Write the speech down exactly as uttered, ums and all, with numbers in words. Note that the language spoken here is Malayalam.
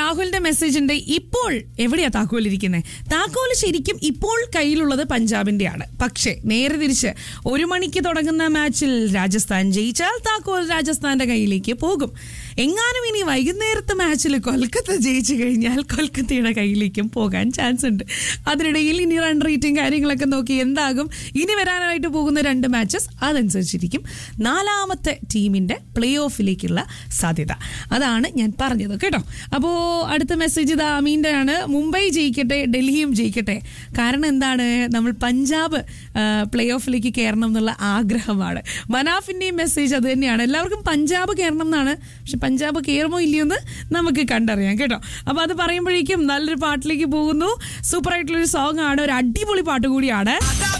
രാഹുലിന്റെ മെസ്സേജ് ഉണ്ട്. ഇപ്പോൾ എവിടെയാ താക്കോൽ ഇരിക്കുന്നത്? താക്കോൽ ശരിക്കും ഇപ്പോൾ കയ്യിലുള്ളത് പഞ്ചാബിന്റെയാണ്. പക്ഷേ നേരെ തിരിച്ച് ഒരു മണിക്ക് തുടങ്ങുന്ന മാച്ചിൽ രാജസ്ഥാൻ ജയിച്ചാൽ താക്കോൽ രാജസ്ഥാന്റെ കയ്യിലേക്ക് പോകും. എങ്ങാനും ഇനി വൈകുന്നേരത്തെ മാച്ചിൽ കൊൽക്കത്ത ജയിച്ചു കഴിഞ്ഞാൽ കൊൽക്കത്തയുടെ കയ്യിലേക്കും പോകാൻ ചാൻസ് ഉണ്ട്. അതിനിടയിൽ ഇനി റൺ റേറ്റിംഗ് കാര്യങ്ങളൊക്കെ നോക്കി എന്താകും ഇനി വരാനായിട്ട് പോകുന്ന രണ്ട് മാച്ചസ്, അതനുസരിച്ചിരിക്കും നാലാമത്തെ ടീമിന്റെ പ്ലേ ഓഫിലേക്കുള്ള സാധ്യത. അതാണ് ഞാൻ പറഞ്ഞത് കേട്ടോ. അപ്പോൾ അടുത്ത മെസ്സേജ് ഇത് അമീൻ്റെ ആണ്. മുംബൈ ജയിക്കട്ടെ, ഡൽഹിയും ജയിക്കട്ടെ. കാരണം എന്താണ്, നമ്മൾ പഞ്ചാബ് പ്ലേ ഓഫിലേക്ക് കയറണം എന്നുള്ള ആഗ്രഹമാണ്. മനാഫിന്റെയും മെസ്സേജ് അത് തന്നെയാണ്. എല്ലാവർക്കും പഞ്ചാബ് കയറണം എന്നാണ്. പക്ഷെ പഞ്ചാബ് കയറുമോ ഇല്ലയോ എന്ന് നമുക്ക് കണ്ടറിയാം കേട്ടോ. അപ്പൊ അത് പറയുമ്പോഴേക്കും നല്ലൊരു പാട്ടിലേക്ക് പോകുന്നു. സൂപ്പർ ആയിട്ടുള്ളൊരു സോങ് ആണ്, ഒരു അടിപൊളി പാട്ട് കൂടിയാണ്.